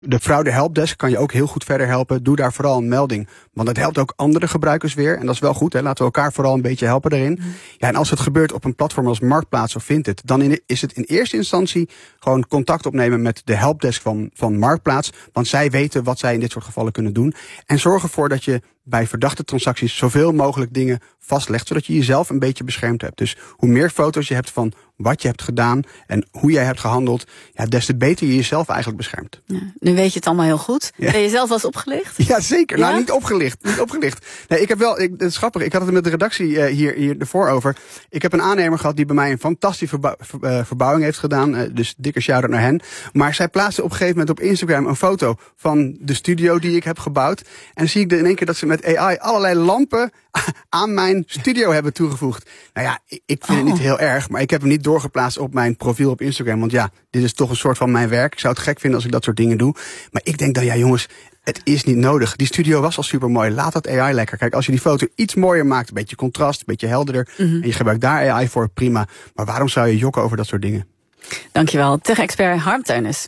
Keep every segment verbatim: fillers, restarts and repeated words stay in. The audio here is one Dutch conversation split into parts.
De fraude helpdesk kan je ook heel goed verder helpen. Doe daar vooral een melding. Want het helpt ook andere gebruikers weer. En dat is wel goed, hè. Laten we elkaar vooral een beetje helpen daarin. Mm. Ja, en als het gebeurt op een platform als Marktplaats of Vinted, dan in, is het in eerste instantie gewoon contact opnemen met de helpdesk van, van Marktplaats. Want zij weten wat zij in dit soort gevallen kunnen doen. En zorg ervoor dat je bij verdachte transacties zoveel mogelijk dingen vastlegt, zodat je jezelf een beetje beschermd hebt. Dus hoe meer foto's je hebt van wat je hebt gedaan en hoe jij hebt gehandeld, ja, des te beter je jezelf eigenlijk beschermt. Ja, nu weet je het allemaal heel goed. Ja. Ben je zelf wel eens opgelicht? Ja, zeker. Ja? Nou, niet opgelicht. Niet opgelicht. Nee, ik heb wel, ik, het is grappig, ik had het met de redactie uh, hier, hier ervoor over. Ik heb een aannemer gehad die bij mij een fantastische verbou- ver, uh, verbouwing heeft gedaan. Uh, dus dikke shout-out naar hen. Maar zij plaatste op een gegeven moment op Instagram een foto van de studio die ik heb gebouwd. En dan zie ik in één keer dat ze met A I allerlei lampen aan mijn studio hebben toegevoegd. Nou ja, ik vind oh. het niet heel erg, maar ik heb hem niet doorgeplaatst op mijn profiel op Instagram. Want ja, dit is toch een soort van mijn werk. Ik zou het gek vinden als ik dat soort dingen doe. Maar ik denk dan, ja jongens, het is niet nodig. Die studio was al super mooi. Laat dat A I lekker. Kijk, als je die foto iets mooier maakt, een beetje contrast, een beetje helderder, mm-hmm. en je gebruikt daar A I voor, prima. Maar waarom zou je jokken over dat soort dingen? Dankjewel. Tech-expert Harm Teunis.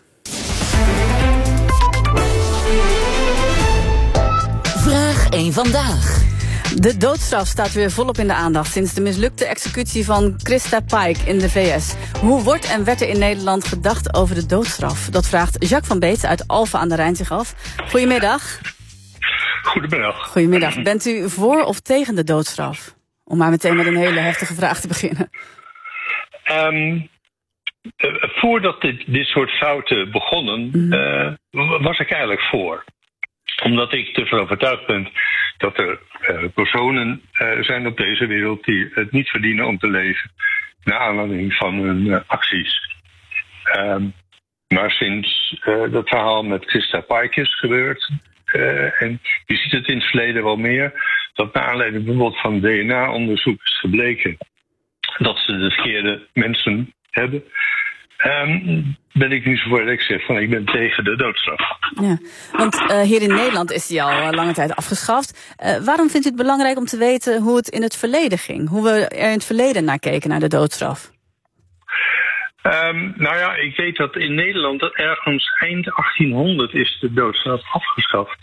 Vraag één vandaag. De doodstraf staat weer volop in de aandacht sinds de mislukte executie van Krista Pike in de V S. Hoe wordt en werd er in Nederland gedacht over de doodstraf? Dat vraagt Jacques van Beets uit Alphen aan de Rijn zich af. Goedemiddag. Goedemiddag. Goedemiddag. Bent u voor of tegen de doodstraf? Om maar meteen met een hele heftige vraag te beginnen. Um, uh, voordat dit, dit soort fouten begonnen, mm. uh, was ik eigenlijk voor. Omdat ik ervan overtuigd ben dat er uh, personen uh, zijn op deze wereld die het niet verdienen om te leven, naar aanleiding van hun uh, acties. Um, maar sinds uh, dat verhaal met Krista Pike is gebeurd, uh, en je ziet het in het verleden wel meer, dat naar aanleiding bijvoorbeeld van D N A-onderzoek is gebleken dat ze de verkeerde mensen hebben. Um, ben ik niet zo voor dat ik zeg van ik ben tegen de doodstraf. Ja, want uh, hier in Nederland is die al uh, lange tijd afgeschaft. Uh, waarom vindt u het belangrijk om te weten hoe het in het verleden ging? Hoe we er in het verleden naar keken, naar de doodstraf? Um, nou ja, ik weet dat in Nederland dat ergens eind achttienhonderd is de doodstraf afgeschaft.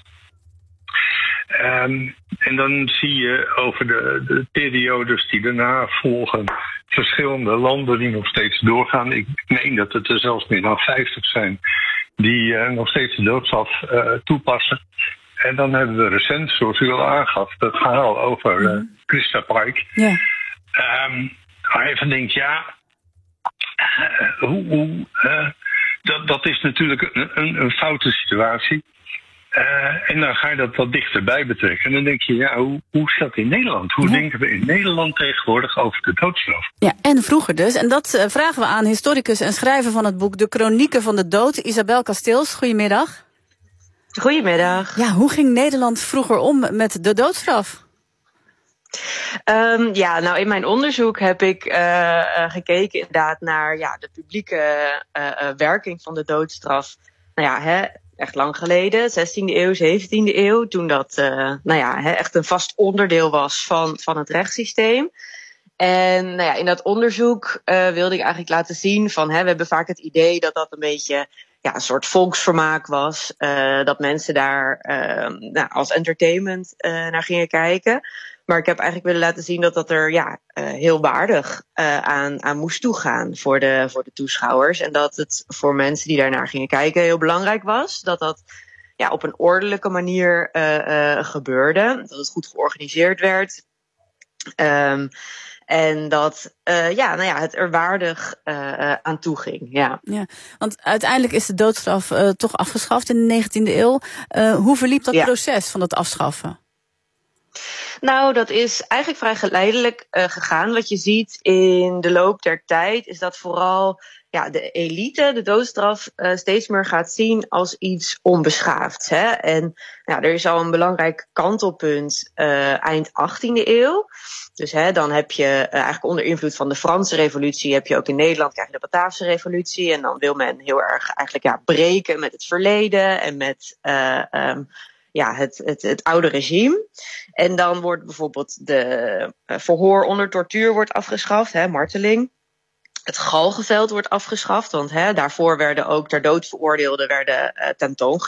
Um, en dan zie je over de, de periodes die daarna volgen verschillende landen die nog steeds doorgaan. Ik meen dat het er zelfs meer dan vijftig zijn die uh, nog steeds de doodstraf uh, toepassen. En dan hebben we recent, zoals u al aangaf, dat verhaal over uh, Krista Pike. Ja. Um, waar je van denkt, ja, uh, hoe, hoe, uh, dat, dat is natuurlijk een, een, een foute situatie. Uh, en dan ga je dat wat dichterbij betrekken. En dan denk je, ja, hoe, hoe is dat in Nederland? Hoe ja. denken we in Nederland tegenwoordig over de doodstraf? Ja, en vroeger dus. En dat uh, vragen we aan historicus en schrijver van het boek De Chronieken van de Dood, Isabel Kasteels. Goedemiddag. Goedemiddag. Ja, hoe ging Nederland vroeger om met de doodstraf? Um, ja, nou in mijn onderzoek heb ik uh, uh, gekeken inderdaad naar ja, de publieke uh, uh, werking van de doodstraf. Nou ja, hè, echt lang geleden, zestiende eeuw, zeventiende eeuw, toen dat uh, nou ja, hè, echt een vast onderdeel was van, van het rechtssysteem. En nou ja, in dat onderzoek uh, wilde ik eigenlijk laten zien van, hè, we hebben vaak het idee dat dat een beetje ja, een soort volksvermaak was. Uh, dat mensen daar uh, nou, als entertainment uh, naar gingen kijken. Maar ik heb eigenlijk willen laten zien dat dat er ja, uh, heel waardig uh, aan, aan moest toegaan voor de, voor de toeschouwers. En dat het voor mensen die daarnaar gingen kijken heel belangrijk was. Dat dat ja, op een ordelijke manier uh, uh, gebeurde. Dat het goed georganiseerd werd. Um, En dat uh, ja, nou ja, het er waardig uh, uh, aan toe ging. Ja. Ja, want uiteindelijk is de doodstraf uh, toch afgeschaft in de negentiende eeuw. Uh, hoe verliep dat ja. proces van het afschaffen? Nou, dat is eigenlijk vrij geleidelijk uh, gegaan. Wat je ziet in de loop der tijd is dat vooral ja, de elite de doodstraf uh, steeds meer gaat zien als iets onbeschaafds. Hè? En nou, er is al een belangrijk kantelpunt uh, eind achttiende eeuw. Dus hè, dan heb je uh, eigenlijk onder invloed van de Franse revolutie, heb je ook in Nederland krijg je de Bataafse revolutie. En dan wil men heel erg eigenlijk ja, breken met het verleden en met uh, um, ja, het, het, het oude regime. En dan wordt bijvoorbeeld de uh, verhoor onder tortuur wordt afgeschaft, hè, marteling. het galgenveld wordt afgeschaft. Want hè, daarvoor werden ook ter dood veroordeelden werden uh, tentoongesteld.